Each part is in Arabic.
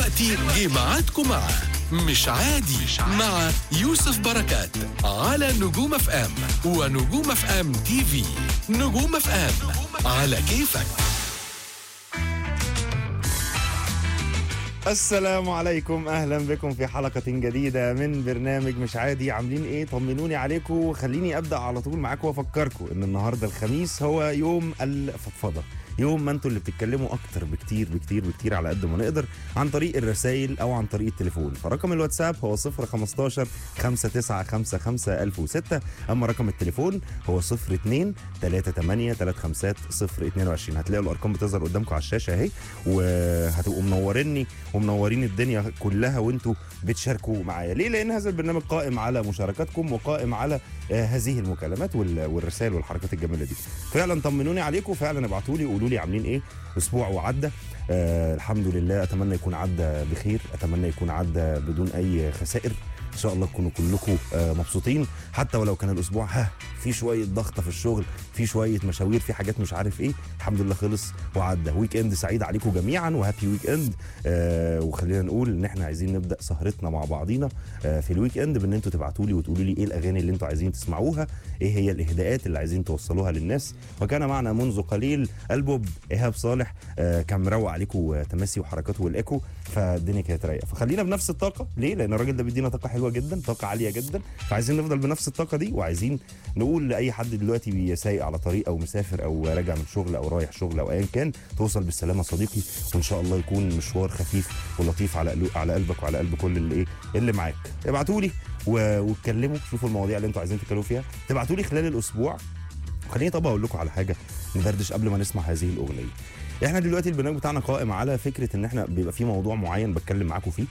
دلوقتي جه ميعادكم مع مش عادي مع يوسف بركات على نجوم اف ام ونجوم اف ام تي في. نجوم اف ام على كيفك. السلام عليكم، اهلا بكم في حلقة جديدة من برنامج مش عادي. عاملين ايه؟ طمنوني عليكم وخليني ابدا على طول معاكم وافكركم ان النهارده الخميس هو يوم الفضفضة، يوم ما انتوا اللي بتتكلموا اكتر بكتير بكتير بكتير على قد ما نقدر عن طريق الرسائل او عن طريق التليفون. فرقم الواتساب هو 015 5955 1006، اما رقم التليفون هو 02 38 35 022. هتلاقوا الارقام بتظهر قدامكم على الشاشة اهي، وهتبقوا منوريني ومنورين الدنيا كلها وانتوا بتشاركوا معايا. ليه؟ لان هذا البرنامج قائم على مشاركاتكم وقائم على هذه المكالمات والرسائل والحركات الجميله دي. فعلا طمنوني عليكم، فعلا ابعتوا لي قولوا لي عاملين ايه. اسبوع وعدى الحمد لله، اتمنى يكون عدى بخير، اتمنى يكون عدى بدون اي خسائر. ان شاء الله تكونوا كلكم مبسوطين، حتى ولو كان الاسبوع في شويه ضغطه في الشغل، في شويه مشاوير، في حاجات مش عارف ايه. الحمد لله خلص وعدى. ويك اند سعيد عليكم جميعا وهابي ويك اند. وخلينا نقول ان احنا عايزين نبدا سهرتنا مع بعضينا في الويك اند بان انتوا تبعتوا لي وتقولوا لي ايه الاغاني اللي انتوا عايزين تسمعوها، ايه هي الاهداءات اللي عايزين توصلوها للناس. وكان معنا منذ قليل البوب ايهاب صالح، كان مروق عليكم تماسي وحركاته والايكو، فالدنيا كانت رايقه. فخلينا بنفس الطاقه، ليه؟ لان الراجل ده بيدينا طاقه حلوه جدا، طاقه عاليه جدا، فعايزين نفضل بنفس الطاقه دي. وعايزين نقول لاي حد دلوقتي بيسايق على طريق او مسافر او راجع من شغل او رايح شغل او ايا كان، توصل بالسلامه صديقي، وان شاء الله يكون مشوار خفيف ولطيف على قلبك وعلى قلب كل اللي معاك. ابعتوا لي واتكلموا، شوفوا المواضيع اللي انتوا عايزين تتكلموا فيها، تبعتوا لي خلال الاسبوع. خليني طب اقول لكم على حاجه ندردش قبل ما نسمع هذه الاغنيه. احنا دلوقتي البرنامج بتاعنا قائم على فكره ان احنا بيبقى في موضوع معين بتكلم معاكم فيه،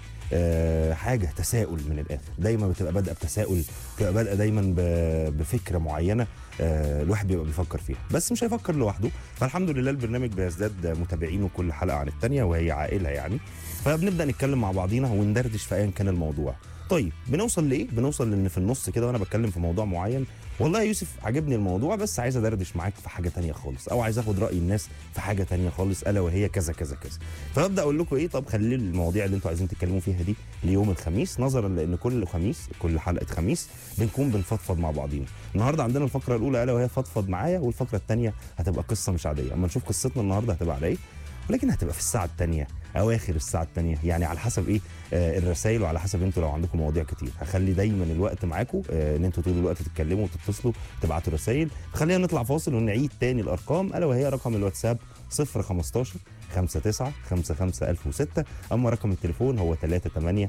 حاجه تساؤل من الاخر، دايما بتبقى بادئه بتساؤل، بتبقى بادئه دايما بفكره معينه، الواحد بيبقى بيفكر فيها، بس مش هيفكر لوحده. فالحمد لله البرنامج بيزداد متابعينه كل حلقه عن الثانيه، وهي عائله يعني. فبنبدا نتكلم مع بعضينا وندردش في ايا كان الموضوع. طيب بنوصل لايه؟ بنوصل لان في النص كده وانا بتكلم في موضوع معين، والله يا يوسف عجبني الموضوع بس عايز ادردش معاك في حاجه تانية خالص، او عايز اخد راي الناس في حاجه تانية خالص، الا وهي كذا كذا كذا. فببدا اقول لكم ايه، طب خلي المواضيع اللي انتوا عايزين تتكلموا فيها دي ليوم الخميس، نظرا لان كل خميس كل حلقه خميس بنكون بنفضفض مع بعضينا. النهارده عندنا الفقره الاولى الا وهي فضفض معايا، والفقره الثانيه هتبقى قصه مش عاديه. اما نشوف قصتنا النهارده هتبقى على ايه، ولكن هتبقى في الساعه الثانيه اواخر الساعه الثانيه، يعني على حسب ايه الرسائل، وعلى حسب انتوا لو عندكم مواضيع كتير. هخلي دايما الوقت معاكم ان انتوا طول الوقت تتكلموا وتتصلوا تبعتوا رسائل. خلينا نطلع فاصل ونعيد تاني الارقام، الا وهي رقم الواتساب 015 59 55 1006، اما رقم التليفون هو 38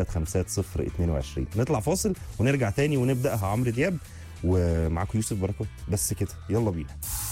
350 022. نطلع فاصل ونرجع تاني ونبداها عمرو دياب ومعاكم يوسف بركات. بس كده، يلا بينا.